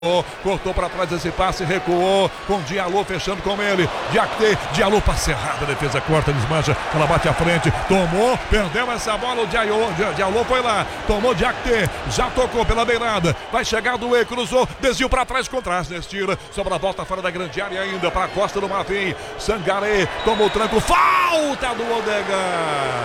Cortou para trás esse passe, recuou com Diallo fechando com ele. Diallo passe errado, a defesa corta, desmancha, ela bate à frente, tomou, perdeu essa bola, o Diallo foi lá, tomou Diakité, já tocou pela beirada, vai chegar Doué, cruzou, desviou para trás, Contrasnes tira, sobra a volta fora da grande área ainda para a Costa do Marfim. Sangaré tomou o tranco, falta do Odegaard.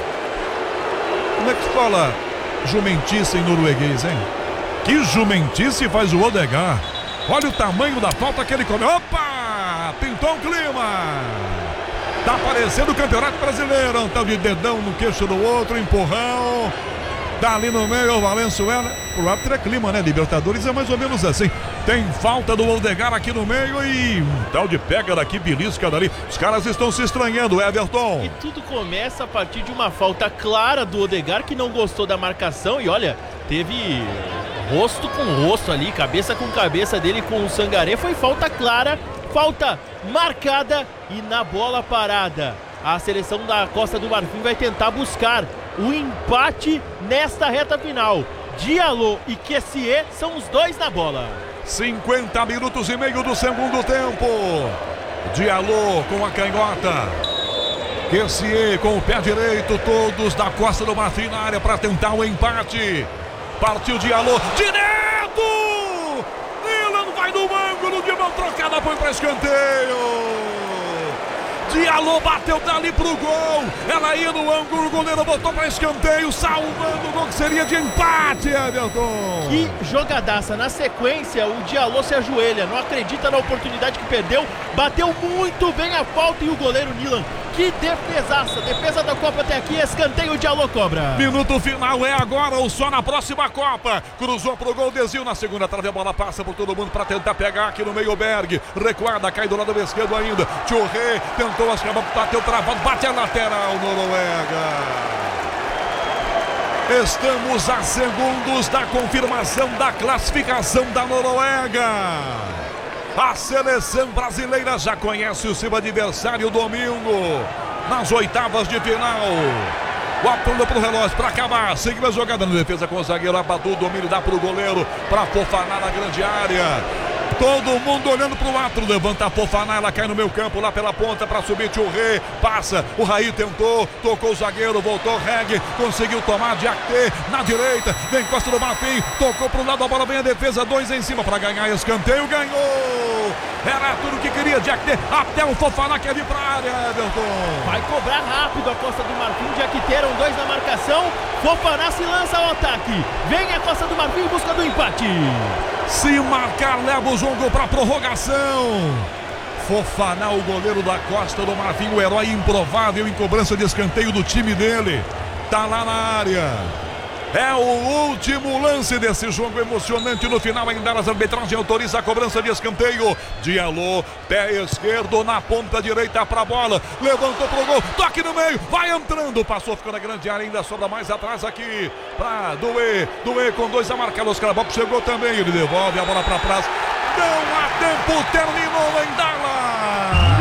Como é que fala jumentice em norueguês, hein? Que jumentice faz o Odegaard. Olha o tamanho da falta que ele comeu. Opa! Pintou um clima. Tá aparecendo o Campeonato Brasileiro. Um tal de dedão no queixo do outro, empurrão. Tá ali no meio o Valenzuela. Pro árbitro é clima, né? Libertadores é mais ou menos assim. Tem falta do Odegaard aqui no meio e um tal de pega daqui, belisca dali. Os caras estão se estranhando, Everton. E tudo começa a partir de uma falta clara do Odegaard, que não gostou da marcação. E olha, teve rosto com rosto ali, cabeça com cabeça dele com o Sangaré. Foi falta clara, falta marcada e na bola parada. A seleção da Costa do Marfim vai tentar buscar o empate nesta reta final. Diallo e Kessié são os dois na bola. 50 minutos e meio do segundo tempo. Diallo com a canhota, Kessié com o pé direito, todos da Costa do Marfim na área para tentar o empate. Partiu Diallo, direto! Nilan vai no ângulo, de mão trocada, foi para escanteio. Diallo bateu dali pro gol, ela ia no ângulo, o goleiro botou para escanteio, salvando o gol que seria de empate, Everton. Que jogadaça, na sequência o Diallo se ajoelha, não acredita na oportunidade que perdeu, bateu muito bem a falta e o goleiro Nilan. Que defesaça, defesa da Copa até aqui, escanteio, o Diallo cobra. Minuto final é agora ou só na próxima Copa. Cruzou pro gol, desvio na segunda trave, a bola passa por todo mundo para tentar pegar aqui no meio. Berg, recuada, cai do lado esquerdo ainda. Thioret tentou, bateu travado, bate a lateral, Noruega. Estamos a segundos da confirmação da classificação da Noruega. A seleção brasileira já conhece o seu adversário domingo, nas oitavas de final. O apoio pro relógio para acabar. Seguiu a jogada na defesa com o zagueiro Abadu. Domínio dá pro goleiro para Fofana na grande área. Todo mundo olhando pro lado, levanta a Fofana, ela cai no meio campo, lá pela ponta para subir Thioret, passa, o Raí tentou, tocou o zagueiro, voltou Reg, conseguiu tomar Diakité na direita, vem Costa do Marfim, tocou pro lado, a bola vem a defesa, 2 em cima para ganhar escanteio, ganhou! Era tudo que queria Diakité, até o Fofana quer vir pra área, Everton. Vai cobrar rápido a Costa do Marfim, Diakité, eram 2 na marcação, Fofana se lança ao ataque, vem a Costa do Marfim em busca do empate. Se marcar, leva o jogo para prorrogação. Fofana, o goleiro da Costa do Marfim, o herói improvável em cobrança de escanteio do time dele. Tá lá na área. É o último lance desse jogo emocionante. No final ainda a arbitragem autoriza a cobrança de escanteio. Diallo, pé esquerdo na ponta direita para a bola, levantou pro gol, toque no meio, vai entrando, passou, ficou na grande área, ainda sobra mais atrás aqui para Doué com 2 a marcar, os Carabocco chegou também, ele devolve a bola para trás, não há tempo, terminou em Dallas.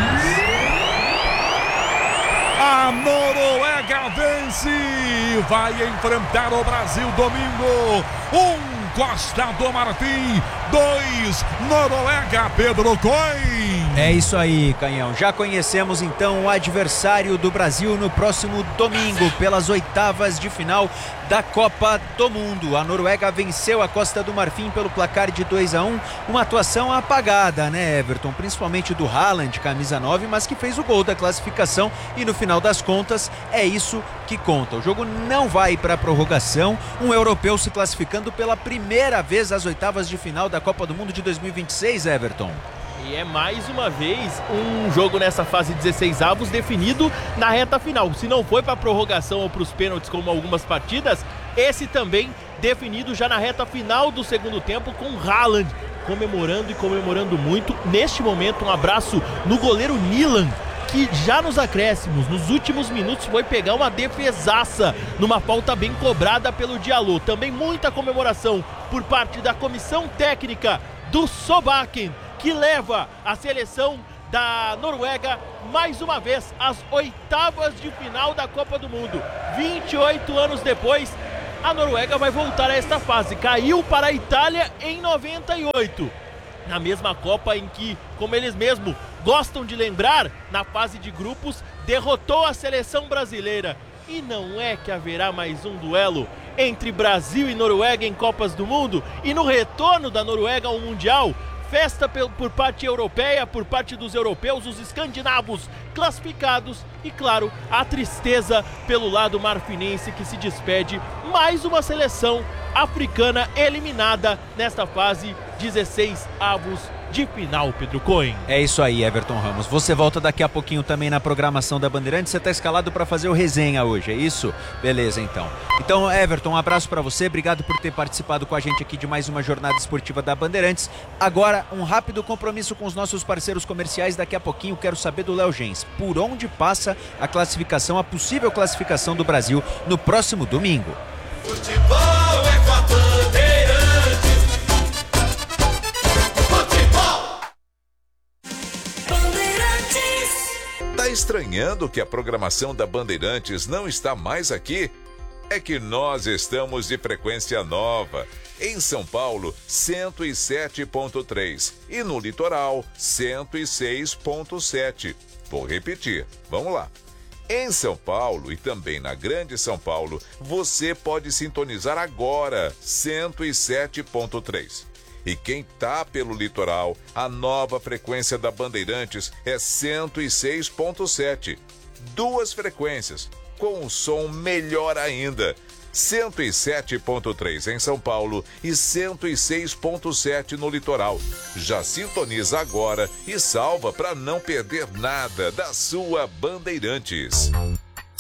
A Noruega vence, vai enfrentar o Brasil domingo. 1 Costa do Marfim, 2 Noruega, Pedro Coin. É isso aí, Canhão. Já conhecemos então o adversário do Brasil no próximo domingo, pelas oitavas de final da Copa do Mundo. A Noruega venceu a Costa do Marfim pelo placar de 2-1, uma atuação apagada, né, Everton? Principalmente do Haaland, camisa 9, mas que fez o gol da classificação e no final das contas é isso que conta. O jogo não vai para a prorrogação, um europeu se classificando pela primeira vez às oitavas de final da Copa do Mundo de 2026, Everton. E é mais uma vez um jogo nessa fase 16 avos definido na reta final. Se não foi para prorrogação ou para os pênaltis como algumas partidas, esse também definido já na reta final do segundo tempo, com Haaland comemorando e comemorando muito. Neste momento, um abraço no goleiro Nilan, que já nos acréscimos, nos últimos minutos, foi pegar uma defesaça numa falta bem cobrada pelo Diallo. Também muita comemoração por parte da comissão técnica do Solbakken, que leva a seleção da Noruega mais uma vez às oitavas de final da Copa do Mundo. 28 anos depois, a Noruega vai voltar a esta fase. Caiu para a Itália em 98. Na mesma Copa em que, como eles mesmos gostam de lembrar, na fase de grupos, derrotou a seleção brasileira. E não é que haverá mais um duelo entre Brasil e Noruega em Copas do Mundo? E no retorno da Noruega ao Mundial, festa por parte europeia, por parte dos europeus, os escandinavos classificados e, claro, a tristeza pelo lado marfinense que se despede. Mais uma seleção africana eliminada nesta fase 16 avos de final, Pedro Cohen. É isso aí, Everton Ramos. Você volta daqui a pouquinho também na programação da Bandeirantes. Você está escalado para fazer o resenha hoje, é isso? Beleza, então. Então, Everton, um abraço para você. Obrigado por ter participado com a gente aqui de mais uma jornada esportiva da Bandeirantes. Agora, um rápido compromisso com os nossos parceiros comerciais. Daqui a pouquinho quero saber do Léo Gens. Por onde passa a classificação, a possível classificação do Brasil no próximo domingo? Futebol é com a Bandeirantes. Futebol. Bandeirantes. Tá estranhando que a programação da Bandeirantes não está mais aqui? É que nós estamos de frequência nova. Em São Paulo, 107.3 e no litoral, 106.7. Vou repetir, vamos lá. Em São Paulo e também na Grande São Paulo, você pode sintonizar agora 107.3. E quem tá pelo litoral, a nova frequência da Bandeirantes é 106.7. Duas frequências, com um som melhor ainda. 107.3 em São Paulo e 106.7 no litoral. Já sintoniza agora e salva para não perder nada da sua Bandeirantes.